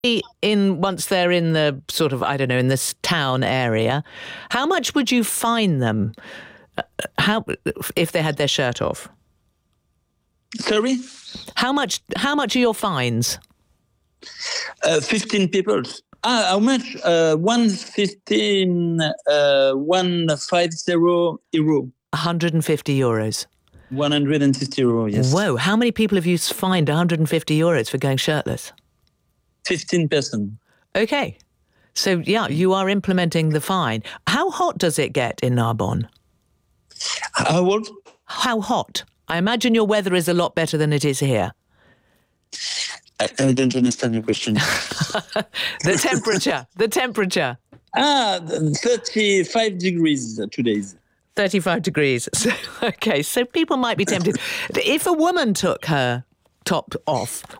Once they're in the sort of, I don't know, in this town area, how much would you fine them? How if they had their shirt off? Sorry? How much are your fines? 15 people. How much? 150 euro. 150 euros. 150 euro, yes. Whoa, how many people have you fined 150 euros for going shirtless? 15%. Okay. So, yeah, you are implementing the fine. How hot does it get in Narbonne? How old? How hot? I imagine your weather is a lot better than it is here. I don't understand your question. The temperature. 35 degrees today. 35 degrees. So people might be tempted. If a woman took her top off,